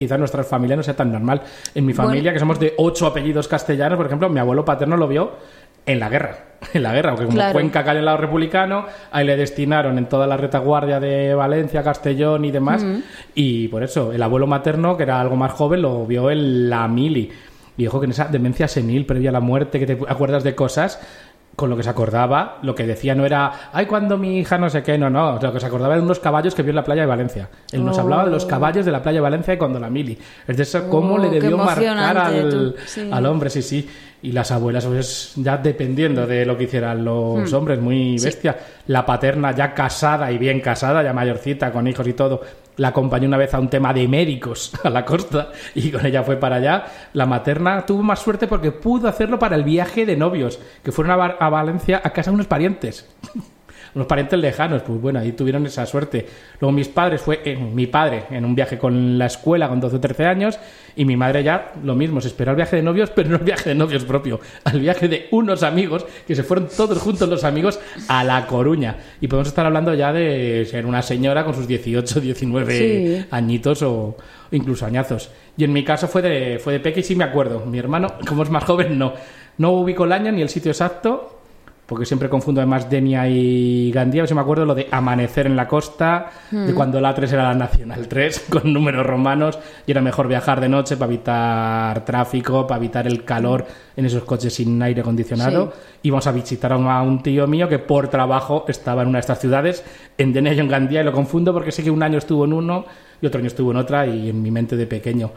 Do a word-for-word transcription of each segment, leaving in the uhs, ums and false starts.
quizás nuestra familia no sea tan normal. En mi familia, bueno, que somos de ocho apellidos castellanos, por ejemplo, mi abuelo paterno lo vio en la guerra, en la guerra, porque como claro. Cuenca cayó en el lado republicano, ahí le destinaron en toda la retaguardia de Valencia, Castellón y demás, mm. y por eso el abuelo materno, que era algo más joven, lo vio en la mili, y dijo que en esa demencia senil previa a la muerte, que te acuerdas de cosas, con lo que se acordaba, lo que decía no era ay, cuando mi hija no sé qué, no, no, lo que se acordaba de unos caballos que vio en la playa de Valencia. Él nos oh. hablaba de los caballos de la playa de Valencia y cuando la mili. Es de eso, cómo oh, le debió marcar al, sí. al hombre, sí, sí. Y las abuelas, pues ya dependiendo de lo que hicieran los hmm. hombres, muy bestia. Sí. La paterna ya casada y bien casada, ya mayorcita, con hijos y todo, la acompañó una vez a un tema de médicos a la costa y con ella fue para allá. La materna tuvo más suerte porque pudo hacerlo para el viaje de novios, que fueron a, Bar- a Valencia a casa de unos parientes. Unos parientes lejanos, pues bueno, ahí tuvieron esa suerte. Luego mis padres, fue eh, mi padre en un viaje con la escuela con doce o trece años y mi madre ya lo mismo, se esperó al viaje de novios, pero no el viaje de novios propio, al viaje de unos amigos, que se fueron todos juntos los amigos a La Coruña. Y podemos estar hablando ya de ser una señora con sus dieciocho, diecinueve sí. añitos o incluso añazos. Y en mi caso fue de, fue de peque y sí me acuerdo. Mi hermano, como es más joven, no. No ubico el año ni el sitio exacto, porque siempre confundo además Denia y Gandía. Yo me acuerdo lo de Amanecer en la Costa, mm. de cuando la tres era la Nacional tres, con números romanos, y era mejor viajar de noche para evitar tráfico, para evitar el calor en esos coches sin aire acondicionado. Sí. Íbamos a visitar a un, a un tío mío que por trabajo estaba en una de estas ciudades, en Denia y en Gandía, y lo confundo porque sé que un año estuvo en uno y otro año estuvo en otra, y en mi mente de pequeño.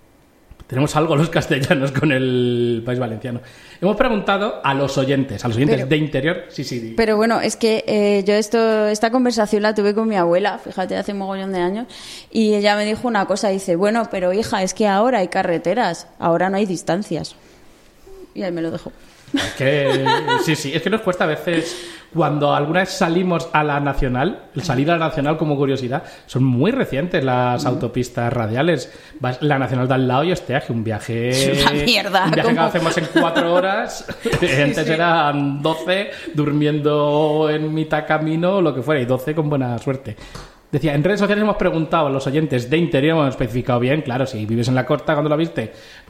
Tenemos algo los castellanos con el País Valenciano. Hemos preguntado a los oyentes, a los oyentes pero, de interior. Sí, sí. Pero bueno, es que eh, yo esto esta conversación la tuve con mi abuela, fíjate, hace un mogollón de años, y ella me dijo una cosa, dice, bueno, pero hija, es que ahora hay carreteras, ahora no hay distancias. Y ahí me lo dejó. Es que, sí, sí, es que nos cuesta a veces, cuando alguna vez salimos a la Nacional, el salir a la Nacional como curiosidad, son muy recientes las mm. autopistas radiales. La Nacional de al lado y este viaje, un viaje... Es una mierda. Un viaje ¿cómo? Que hacemos en cuatro horas, antes sí. eran doce, durmiendo en mitad camino, lo que fuera, y doce con buena suerte. Decía, en redes sociales hemos preguntado a los oyentes de interior, hemos especificado bien, claro, si vives en la costa, ¿cuándo lo viste?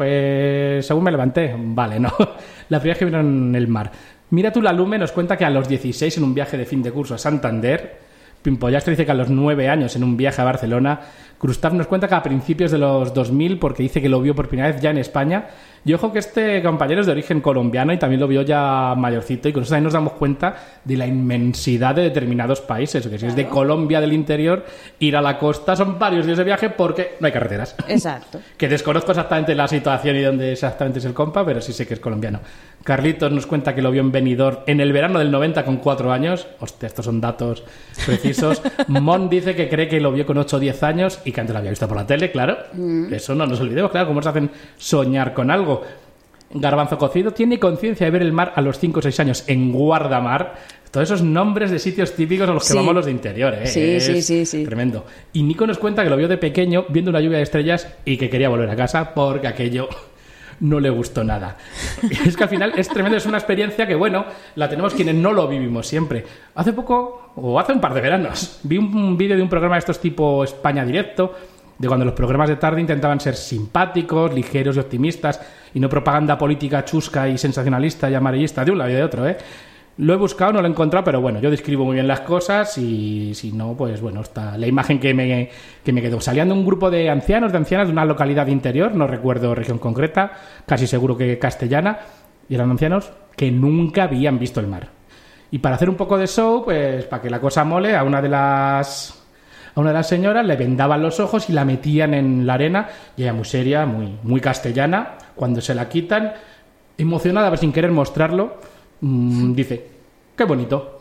Pues según me levanté, vale, no. La primera vez que vieron en el mar. Mira tú la Lume, nos cuenta que a los dieciséis en un viaje de fin de curso a Santander, Pimpollastre dice que a los nueve años en un viaje a Barcelona, Gustav nos cuenta que a principios de los dos mil, porque dice que lo vio por primera vez ya en España, y ojo que este compañero es de origen colombiano y también lo vio ya mayorcito, y con eso también nos damos cuenta de la inmensidad de determinados países, que si es de Colombia del interior, ir a la costa son varios días de viaje porque no hay carreteras. Exacto. Que desconozco exactamente la situación y dónde exactamente es el compa, pero sí sé que es colombiano. Carlitos nos cuenta que lo vio en Benidorm en el verano del noventa con cuatro años. Hostia, estos son datos precisos. Mon dice que cree que lo vio con ocho o diez años y que antes lo había visto por la tele, claro. Mm. Eso no nos olvidemos, claro, cómo nos hacen soñar con algo. Garbanzo Cocido tiene conciencia de ver el mar a los cinco o seis años en Guardamar. Todos esos nombres de sitios típicos a los que sí. vamos los de interior, ¿eh? Sí, es sí, sí, sí. Tremendo. Y Nico nos cuenta que lo vio de pequeño viendo una lluvia de estrellas y que quería volver a casa porque aquello no le gustó nada. Y es que al final es tremendo, es una experiencia que, bueno, la tenemos quienes no lo vivimos siempre. Hace poco, o hace un par de veranos, vi un vídeo de un programa de estos tipo España Directo, de cuando los programas de tarde intentaban ser simpáticos, ligeros y optimistas, y no propaganda política chusca y sensacionalista y amarillista de un lado y de otro, ¿eh? Lo he buscado, no lo he encontrado, pero bueno, yo describo muy bien las cosas y si no, pues bueno, está la imagen que me, que me quedó. Salían de un grupo de ancianos, de ancianas de una localidad interior, no recuerdo región concreta, casi seguro que castellana, y eran ancianos que nunca habían visto el mar. Y para hacer un poco de show, pues para que la cosa mole, a una de las... A una de las señoras le vendaban los ojos y la metían en la arena, y ella muy seria, muy, muy castellana. Cuando se la quitan, emocionada, pero sin querer mostrarlo, mmm, dice, qué bonito.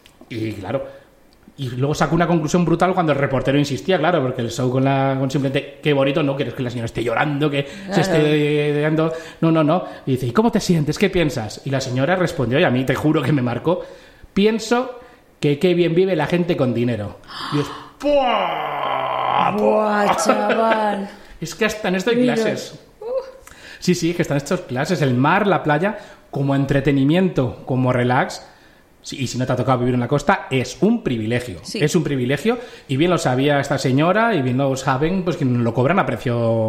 Y claro, y luego sacó una conclusión brutal cuando el reportero insistía, claro, porque el show con la con simplemente, qué bonito, no quieres que la señora esté llorando, que claro. se esté dando, no, no, no. Y dice, ¿y cómo te sientes? ¿Qué piensas? Y la señora respondió, y a mí te juro que me marcó, pienso que qué bien vive la gente con dinero. Y es ¡buah! ¡Buah, chaval! Es que hasta en esto hay clases. Sí, sí, que están estas clases. El mar, la playa, como entretenimiento, como relax, Sí, y si no te ha tocado vivir en la costa, es un privilegio. Sí. Es un privilegio, y bien lo sabía esta señora, y bien lo saben pues quienes lo cobran a precio